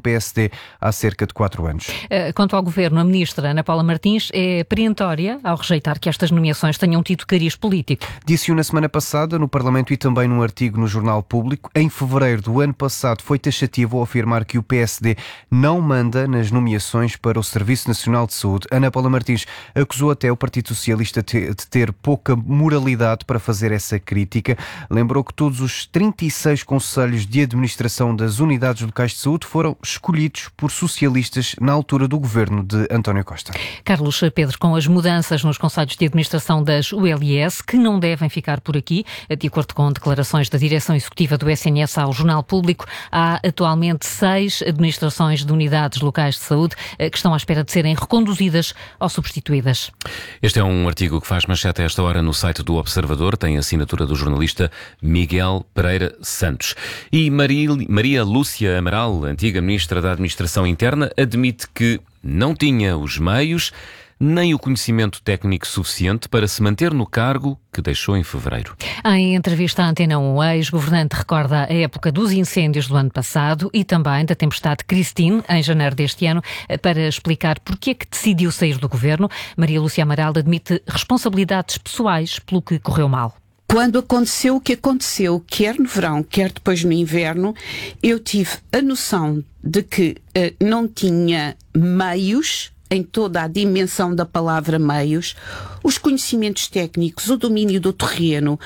PSD há cerca de 4 anos. Quanto ao Governo, a ministra Ana Paula Martins é perentória ao rejeitar que estas nomeações tenham tido cariz político. Disse-o na semana passada no Parlamento e também num artigo no Jornal Público. Em fevereiro do ano passado foi taxativo ao afirmar que o PSD não manda nas nomeações para o Serviço Nacional de Saúde. Ana Paula Martins acusou até o Partido Socialista de ter pouca moralidade para fazer essa crítica. Lembrou que todos os 36 conselhos de administração das unidades locais de saúde foram escolhidos por socialistas na altura do governo de António Costa. Carlos Pedro, com as mudanças nos conselhos de administração das ULS, que não devem ficar por aqui, de acordo com declarações da direção executiva do SNS ao Jornal Público, há atualmente 6 administrações de unidades locais de saúde que estão à espera de serem reconduzidas ou substituídas. Este é um artigo que faz manchete a esta hora no site do Observador, tem a assinatura do jornalista Miguel Pereira Santos. E Maria Lúcia Amaral, antiga Ministra da Administração Interna, admite que não tinha os meios nem o conhecimento técnico suficiente para se manter no cargo que deixou em fevereiro. Em entrevista à Antena 1, a ex-governante recorda a época dos incêndios do ano passado e também da tempestade Christine, em janeiro deste ano, para explicar porque é que decidiu sair do governo. Maria Lúcia Amaral admite responsabilidades pessoais pelo que correu mal. Quando aconteceu o que aconteceu, quer no verão, quer depois no inverno, eu tive a noção de que não tinha meios, em toda a dimensão da palavra meios, os conhecimentos técnicos, o domínio do terreno,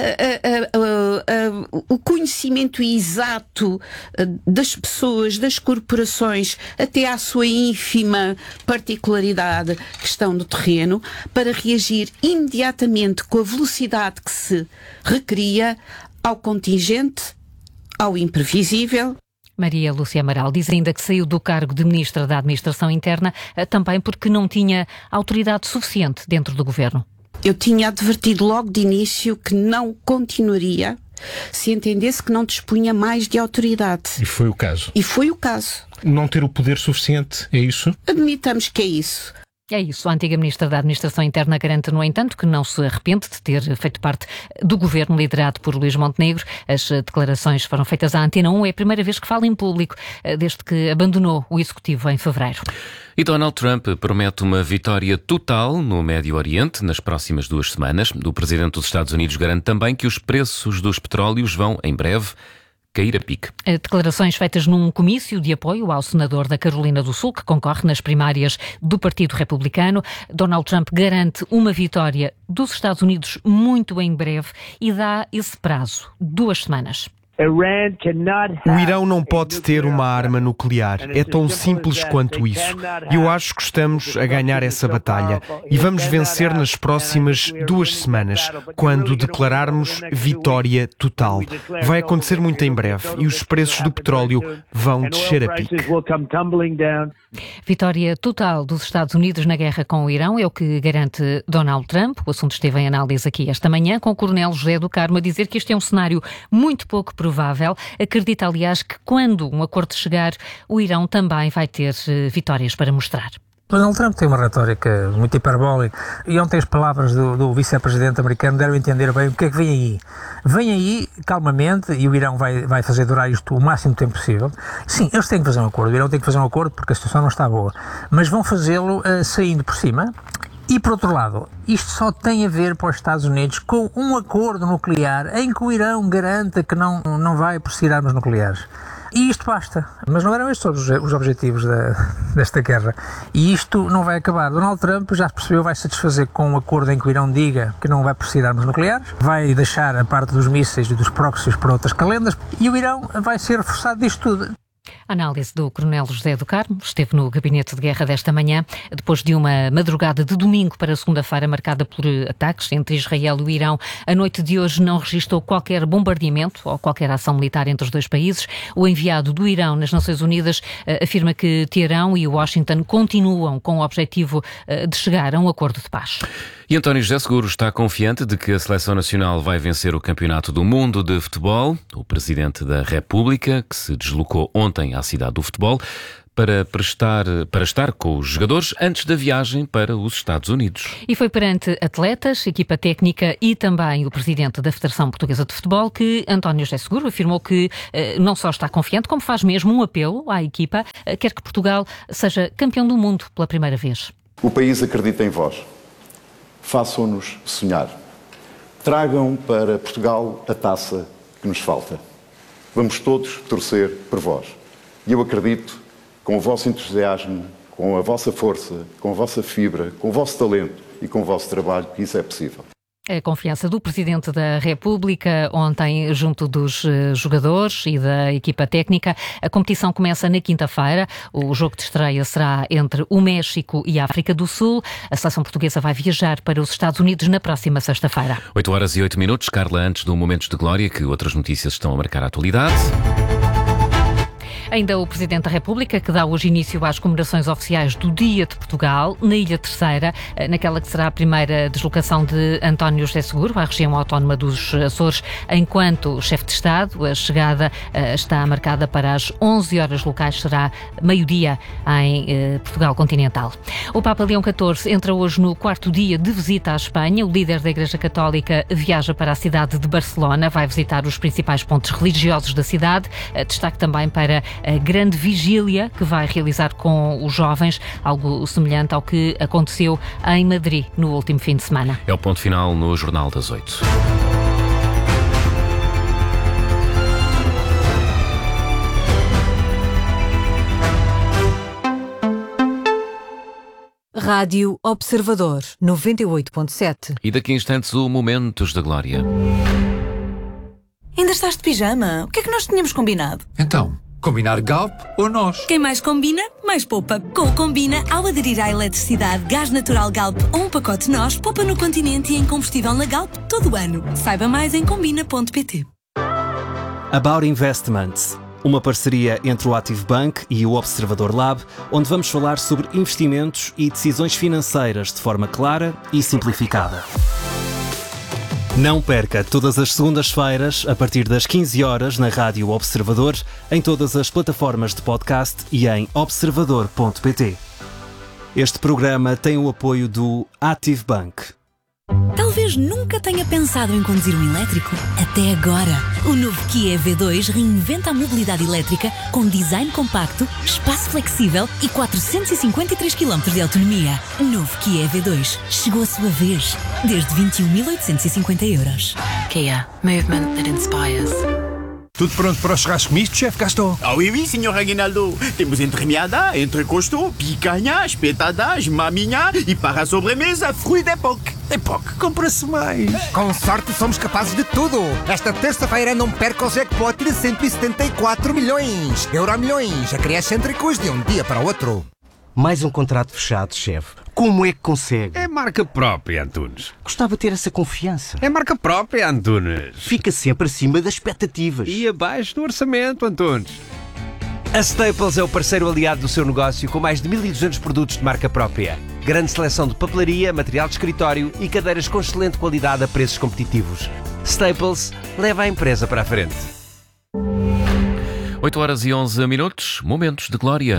o conhecimento exato das pessoas, das corporações, até à sua ínfima particularidade, questão do terreno, para reagir imediatamente com a velocidade que se requeria ao contingente, ao imprevisível. Maria Lúcia Amaral diz ainda que saiu do cargo de Ministra da Administração Interna também porque não tinha autoridade suficiente dentro do governo. Eu tinha advertido logo de início que não continuaria se entendesse que não dispunha mais de autoridade. E foi o caso. Não ter o poder suficiente, é isso? Admitamos que é isso. É isso. A antiga Ministra da Administração Interna garante, no entanto, que não se arrepende de ter feito parte do governo liderado por Luís Montenegro. As declarações foram feitas à Antena 1. É a primeira vez que fala em público desde que abandonou o Executivo em fevereiro. E Donald Trump promete uma vitória total no Médio Oriente nas próximas 2 semanas. O presidente dos Estados Unidos garante também que os preços dos petróleos vão, em breve, cair a pique. Declarações feitas num comício de apoio ao senador da Carolina do Sul, que concorre nas primárias do Partido Republicano. Donald Trump garante uma vitória dos Estados Unidos muito em breve e dá esse prazo, 2 semanas. O Irão não pode ter uma arma nuclear. É tão simples quanto isso. Eu acho que estamos a ganhar essa batalha e vamos vencer nas próximas 2 semanas, quando declararmos vitória total. Vai acontecer muito em breve e os preços do petróleo vão descer a pique. Vitória total dos Estados Unidos na guerra com o Irão é o que garante Donald Trump. O assunto esteve em análise aqui esta manhã, com o Coronel José do Carmo a dizer que este é um cenário muito pouco provável. Acredita, aliás, que quando um acordo chegar, o Irão também vai ter vitórias para mostrar. Donald Trump tem uma retórica muito hiperbólica e ontem as palavras do vice-presidente americano deram a entender bem o que é que vem aí. Vem aí calmamente e o Irão vai fazer durar isto o máximo tempo possível. Sim, eles têm que fazer um acordo, o Irão tem que fazer um acordo porque a situação não está boa, mas vão fazê-lo saindo por cima. E, por outro lado, isto só tem a ver para os Estados Unidos com um acordo nuclear em que o Irão garanta que não vai prosseguir armas nucleares. E isto basta. Mas não eram estes os objetivos desta guerra. E isto não vai acabar. Donald Trump já percebeu, vai satisfazer com um acordo em que o Irão diga que não vai prosseguir armas nucleares, vai deixar a parte dos mísseis e dos proxies para outras calendas e o Irão vai ser reforçado disto tudo. Análise do Coronel José do Carmo, esteve no gabinete de guerra desta manhã, depois de uma madrugada de domingo para segunda-feira marcada por ataques entre Israel e o Irão. A noite de hoje não registrou qualquer bombardeamento ou qualquer ação militar entre os dois países. O enviado do Irão nas Nações Unidas afirma que Teherão e Washington continuam com o objetivo de chegar a um acordo de paz. E António José Seguro está confiante de que a Seleção Nacional vai vencer o Campeonato do Mundo de Futebol. O Presidente da República, que se deslocou ontem à cidade do futebol, para estar com os jogadores antes da viagem para os Estados Unidos. E foi perante atletas, equipa técnica e também o Presidente da Federação Portuguesa de Futebol que António José Seguro afirmou que não só está confiante, como faz mesmo um apelo à equipa, quer que Portugal seja campeão do mundo pela primeira vez. O país acredita em vós. Façam-nos sonhar. Tragam para Portugal a taça que nos falta. Vamos todos torcer por vós. E eu acredito, com o vosso entusiasmo, com a vossa força, com a vossa fibra, com o vosso talento e com o vosso trabalho, que isso é possível. A confiança do Presidente da República ontem junto dos jogadores e da equipa técnica. A competição começa na quinta-feira. O jogo de estreia será entre o México e a África do Sul. A seleção portuguesa vai viajar para os Estados Unidos na próxima sexta-feira. 8h08. Carla, antes do Momentos de Glória, que outras notícias estão a marcar a atualidade. Ainda o Presidente da República, que dá hoje início às comemorações oficiais do Dia de Portugal, na Ilha Terceira, naquela que será a primeira deslocação de António José Seguro à região autónoma dos Açores, enquanto chefe de Estado. A chegada está marcada para as 11 horas locais, será meio-dia em Portugal continental. O Papa Leão XIV entra hoje no 4º dia de visita à Espanha. O líder da Igreja Católica viaja para a cidade de Barcelona, vai visitar os principais pontos religiosos da cidade. Destaque também para a grande vigília que vai realizar com os jovens, algo semelhante ao que aconteceu em Madrid no último fim de semana. É o ponto final no Jornal das 8. Rádio Observador 98.7. E daqui a instantes o Momentos da Glória. Ainda estás de pijama? O que é que nós tínhamos combinado? Então, combinar Galp ou nós? Quem mais combina, mais poupa. Com o Combina, ao aderir à eletricidade, gás natural Galp ou um pacote nós, poupa no Continente e em combustível na Galp todo o ano. Saiba mais em combina.pt. About Investments, uma parceria entre o Active Bank e o Observador Lab, onde vamos falar sobre investimentos e decisões financeiras de forma clara e simplificada. Não perca todas as segundas-feiras, a partir das 15 horas, na Rádio Observador, em todas as plataformas de podcast e em observador.pt. Este programa tem o apoio do Active Bank. Talvez nunca tenha pensado em conduzir um elétrico. Até agora. O novo Kia EV2 reinventa a mobilidade elétrica com design compacto, espaço flexível e 453 km de autonomia. Novo Kia EV2. Chegou a sua vez. Desde 21.850 euros. Kia. Movement that inspires. Tudo pronto para o churrasco misto, chefe Gaston? Ah oui, oui, senhor Aguinaldo. Temos entremeada, entrecosto, picanha, espetadas, maminha e para a sobremesa, fruit d'époque. Époque, compra-se mais. Com sorte somos capazes de tudo. Esta terça-feira não perca o jackpot de 174 milhões. Euromilhões, acresce entrecos de um dia para o outro. Mais um contrato fechado, chefe. Como é que consegue? É marca própria, Antunes. Gostava de ter essa confiança. É marca própria, Antunes. Fica sempre acima das expectativas. E abaixo do orçamento, Antunes. A Staples é o parceiro aliado do seu negócio com mais de 1.200 produtos de marca própria. Grande seleção de papelaria, material de escritório e cadeiras com excelente qualidade a preços competitivos. Staples leva a empresa para a frente. 8h11. Momentos de Glória.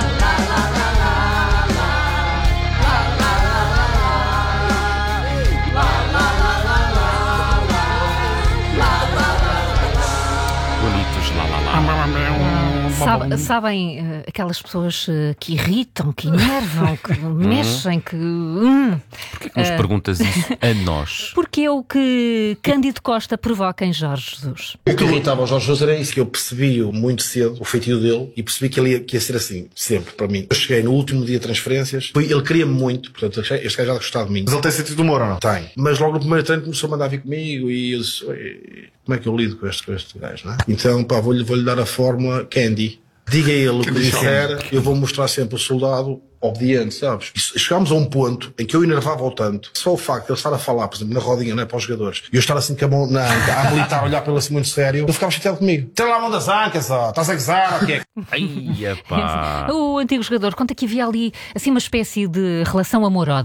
Sabem aquelas pessoas que irritam, que enervam, que mexem, que... Porquê que nos perguntas isso a nós? Porque é o que Cândido Costa provoca em Jorge Jesus. O que irritava o Jorge Jesus era isso, que eu percebi muito cedo o feitio dele e percebi que ele ia ser assim, sempre, para mim. Eu cheguei no último dia de transferências, ele queria-me muito, portanto, este gajo já gostava de mim. Mas ele tem sentido de humor ou não? Tem. Mas logo no primeiro treino começou a mandar vir comigo e eu disse, como é que eu lido com este gajo, não é? Então, pá, vou-lhe dar a fórmula Candy. Diga a ele o que disser, eu vou mostrar sempre o soldado obediente, sabes? E chegámos a um ponto em que eu enervava-o tanto, só o facto de ele estar a falar, por exemplo, na rodinha, não é, para os jogadores, e eu estar assim com a mão na anca, a militar, a olhar para ele assim muito sério, ele ficava chateado comigo. Tem lá a mão das ancas, ó, estás a gozar, o que é? Ai, epá. O antigo jogador conta que havia ali assim uma espécie de relação amor-ódio.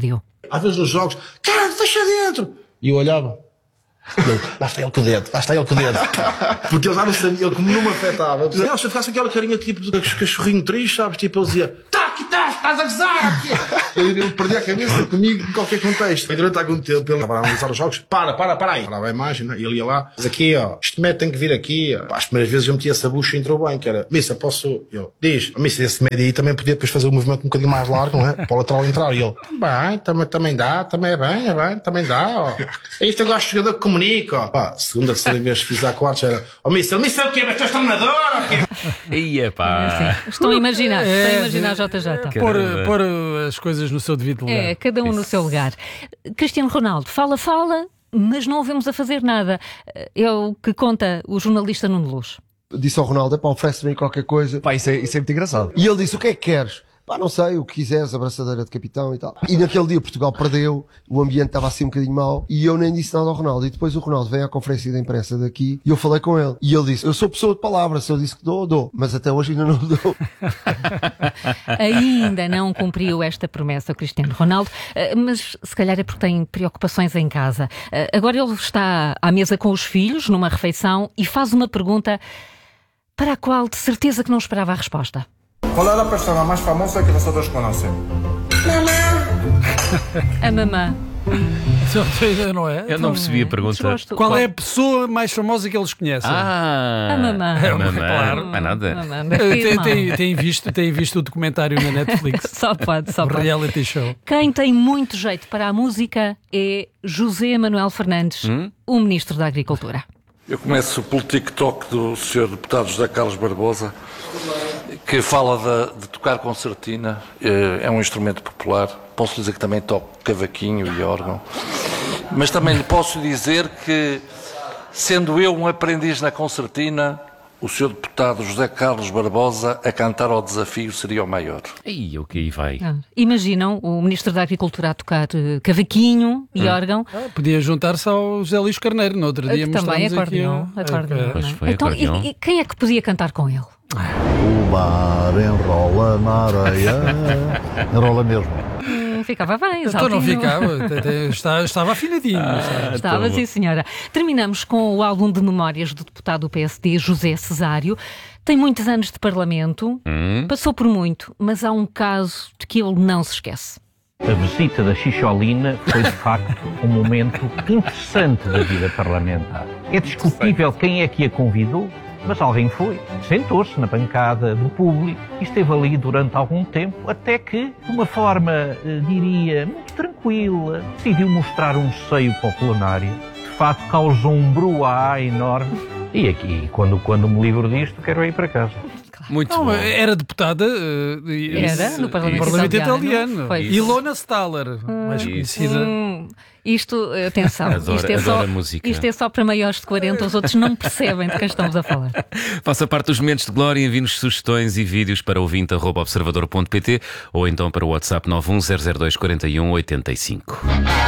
Às vezes nos jogos, cara, fecha dentro. E eu olhava. Lá está ele com o dedo. Porque ele já não sabia, ele como não me afetava. Se eu ficasse aquela carinha tipo de cachorrinho triste, sabes? Tipo, ele dizia, estás a gozar! Ele perdia a cabeça comigo em qualquer contexto. E durante algum tempo ele estava a analisar os jogos, para aí. Parava a imagem, né? E ele ia lá, mas aqui, este médio tem que vir aqui. As primeiras vezes eu metia essa bucha e entrou bem, que era, Missa, posso? Eu, diz, Missa, esse médio aí também podia depois fazer o movimento um bocadinho mais largo, não é? Para o lateral entrar. E ele, também dá, também é bem, também dá, ó. Isto eu gosto de jogador que comunica, ó. Pá, segunda, terceira vez que fiz a quarta, era, Missa, o quê? Mas tu és treinador, ou quê? Ia pá. Estão a imaginar, JJ. Pôr as coisas no seu devido lugar. É, cada um no seu lugar. Cristiano Ronaldo fala, mas não o vemos a fazer nada. É o que conta o jornalista Nuno Luz. Disse ao Ronaldo, oferece-me qualquer coisa. Pá, isso é muito engraçado. E ele disse, o que é que queres? Pá, não sei, o que quiseres, abraçadeira de capitão e tal. E naquele dia Portugal perdeu, o ambiente estava assim um bocadinho mau, e eu nem disse nada ao Ronaldo. E depois o Ronaldo veio à conferência de imprensa daqui, e eu falei com ele. E ele disse, eu sou pessoa de palavra, se eu disse que dou. Mas até hoje ainda não dou. Ainda não cumpriu esta promessa o Cristiano Ronaldo, mas se calhar é porque tem preocupações em casa. Agora ele está à mesa com os filhos, numa refeição, e faz uma pergunta para a qual de certeza que não esperava a resposta. ¿Cuál es la persona más famosa que vosotros conocen? A mamã. Não é? Eu não percebi a pergunta. Qual é a pessoa mais famosa que eles conhecem? A mamã. A mamã. Claro. Não é nada. Tem visto o documentário na Netflix. Só pode. Reality show. Quem tem muito jeito para a música é José Manuel Fernandes, o Ministro da Agricultura. Eu começo pelo TikTok do Sr. Deputado José Carlos Barbosa, que fala de tocar concertina. É um instrumento popular. Posso dizer que também toco cavaquinho e órgão. Mas também lhe posso dizer que, sendo eu um aprendiz na concertina, o Sr. Deputado José Carlos Barbosa a cantar ao desafio seria o maior. E o que aí vai? Imaginam o Ministro da Agricultura a tocar cavaquinho e órgão. Podia juntar-se ao José Luís Carneiro. No outro dia também acordeão. Então, e quem é que podia cantar com ele? O mar enrola na areia. Enrola mesmo. Ficava bem, então não ficava, estava afinadinho. Estava, sim senhora. Terminamos com o álbum de memórias do deputado do PSD, José Cesário. Tem muitos anos de Parlamento, passou por muito, mas há um caso de que ele não se esquece. A visita da Xixolina foi, de facto, um momento interessante da vida parlamentar. É discutível quem é que a convidou, mas alguém foi, sentou-se na bancada do público e esteve ali durante algum tempo, até que, de uma forma, diria, muito tranquila, decidiu mostrar um seio para o plenário. De facto, causou um brouhaha enorme. E aqui, quando me livro disto, quero ir para casa. Muito bom. Era deputada no Parlamento Italiano. Ilona Staller, mais conhecida. Atenção, isto é só para maiores de 40, os outros não percebem de que estamos a falar. Faça parte dos momentos de glória, envie-nos sugestões e vídeos para ouvinte@observador.pt ou então para o WhatsApp 910024185.